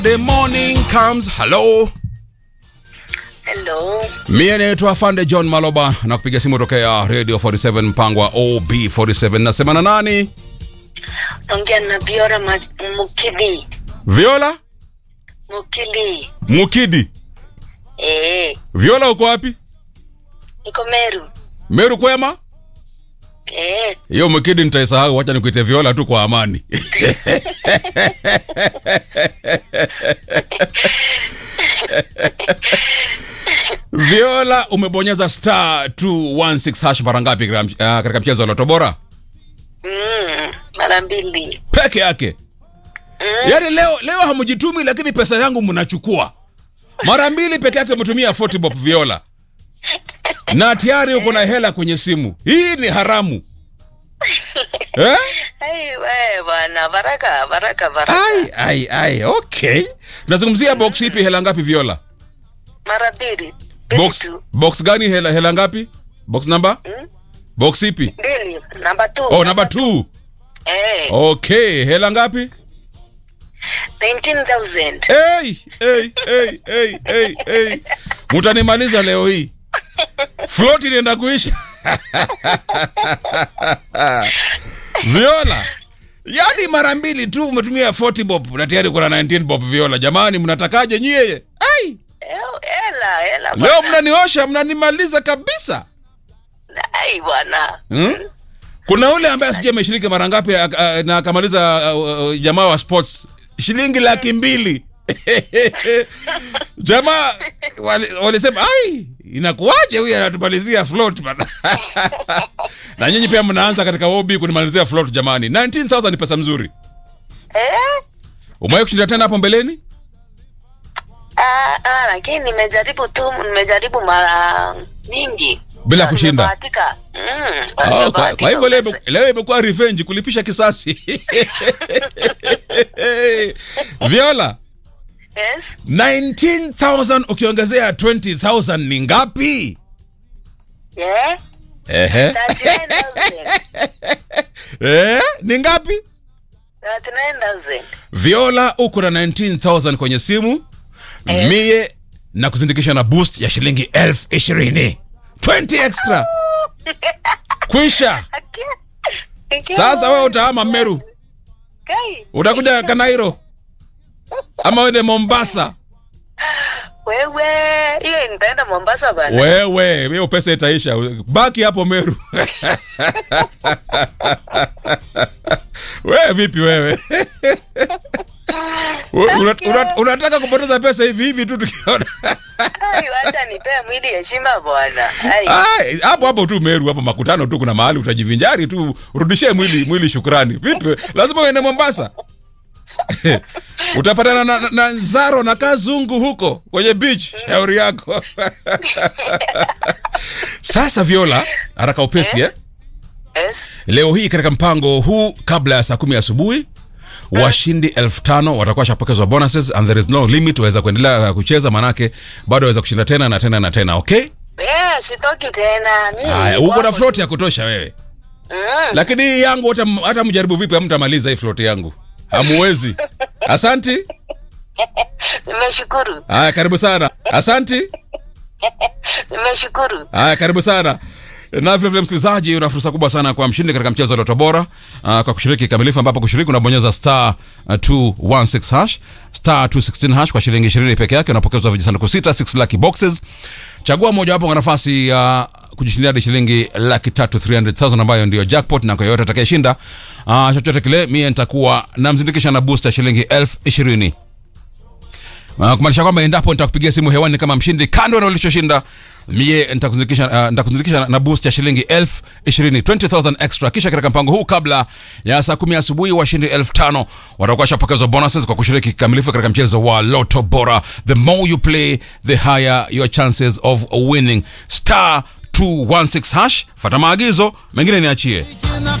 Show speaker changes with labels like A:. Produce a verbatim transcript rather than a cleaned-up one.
A: The morning comes. Hello.
B: Hello.
A: Mie naitwa Afande John Maloba na kupiga simu tokea Radio forty-seven mpango wa O B forty-seven. Nasema na nani?
B: Ongea na Viola Mukidi.
A: Viola?
B: Mukidi.
A: Mukidi.
B: Eh.
A: Viola uko wapi?
B: Niko Meru.
A: Meru kwema?
B: Eh.
A: Hiyo Mukidi nitaisahau, wacha nikuite Viola tu kwa amani. Viola, umebonyeza star two one six hash mara ngapi katika uh, mchezo wa Loto Bora?
B: Mm, mara mbili.
A: Peke yake. Mm. Yaani leo leo hamjitumi lakini pesa yangu mnachukua. Mara mbili peke yake umetumia forty bob Viola. Na tayari uko na hela kwenye simu. Hii ni haramu. Eh?
B: Ai wewe bwana, baraka baraka baraka.
A: Ai ai ai, okay. Tunazungumzia box ipi, hela ngapi Viola?
B: Mara mbili.
A: Box box gani, hela hela ngapi? Box number?
B: Mm?
A: Box ipi?
B: Mbili, number two.
A: Oh, number two.
B: Eh.
A: Okay, hela ngapi?
B: nineteen thousand.
A: Hey, hey, hey, hey, hey, hey. Mutanimaliza leo hii. Float inaenda kuisha. Viola, yani mara mbili tu umetumia forty bob na tayari kuna nineteen bob Viola. Jamani, mnatakaje nyie? Ai!
B: Hela, hela.
A: Leo mnaniosha, mnanimaliza kabisa.
B: Ai bwana.
A: Hmm? Kuna ule ambaye sijui ameshiriki mara ngapi na akamaliza uh, uh, jamaa wa sports shilingi laki mbili. Jamaa walisema ai, inakuwaje huyu anatumalizia float bana. Na nyinyi pia mnaanza katika O B kunimalizia float jamani. nineteen thousand ni pesa mzuri.
B: Eh?
A: Umewahi kushinda tena hapo mbeleni?
B: Ah, ah, lakini nimejaribu tu, nimejaribu mara nyingi
A: bila kushinda.
B: Nimebahatika. Mm.
A: Oh, kwa, kwa hivyo leo leo imekuwa revenge, kulipisha kisasi. Viola.
B: Yes.
A: nineteen thousand ukiongezea twenty thousand ni ngapi?
B: Yeah.
A: Ehe.
B: thirty-nine thousand.
A: Eh, ni ngapi?
B: thirty-nine thousand.
A: Viola, uko na nineteen thousand kwenye simu. Eh. Mie na kuzindikisha na boost ya shilingi elfu ishirini. twenty extra. Kwisha. Sasa wewe utahama Meru.
B: Kai.
A: Utakuja Kanairo. Ama wende Mombasa.
B: Wewe, hiyo nitaenda Mombasa bana.
A: Wewe, hiyo pesa itaisha. Baki hapo Meru. Wewe vipi wewe? Unataka una, una kupoteza pesa hivi hivi tu tukiona.
B: Ai, acha nipe mwili heshima bwana.
A: Ai, hapo hapo tu Meru, hapo makutano tu kuna mahali utajivinjari tu, urudishie mwili mwili shukrani. Vipi? Lazima uende Mombasa. Utapatana na, na, na Nzaro na Kazungu huko kwenye beach. Shauri yako. Sasa Viola, haraka upesi eh?
B: Yes.
A: Leo hii katika mpango huu kabla ya saa kumi asubuhi washindi elfu tano watakuwa shapokezwa bonuses and there is no limit, waweza kuendelea kucheza manake bado waweza kushinda tena na tena na tena, okay?
B: Yeah, sitoki tena. Mimi.
A: Haya, uko na float ya kutosha wewe.
B: Mm.
A: Lakini hii yangu hata hata mjaribu vipi hamtamaliza hii float yangu. Hamuwezi. Asanti.
B: Nimeshukuru.
A: Haya, karibu sana. Asanti.
B: Nimeshukuru.
A: Haya, karibu sana. Na vile vile msikilizaji, una fursa kubwa sana kwa mshindi katika mchezo wa Loto Bora uh, kwa kushiriki kamilifu, ambapo kushiriki unabonyeza star uh, two one six hash star two sixteen hash kwa shilingi ishirini peke yake, unapokezwa vijisanduku sita, six lucky boxes. Chagua moja wapo kwa nafasi ya uh, kujishindia hadi shilingi laki tatu three hundred thousand ambayo ndio jackpot, na kwa yote atakayeshinda uh, chochote kile mimi nitakuwa namzindikisha na booster shilingi elfu ishirini. Uh, kumaanisha kwamba endapo nitakupigia simu hewani kama mshindi, kando na ulichoshinda, mie nitakuzindikisha uh, nitakuzindikisha na boost ya shilingi elfu ishirini, twenty thousand extra. Kisha katika mpango huu kabla ya saa kumi asubuhi washindi elfu tano watakuwa shapokezwa bonuses kwa kushiriki kikamilifu katika mchezo wa Loto Bora. The more you play, the higher your chances of winning. Star two one six hash, fuata maagizo, mengine niachie.